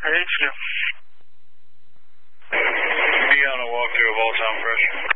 I think so. Be on a walkthrough of all town pressure.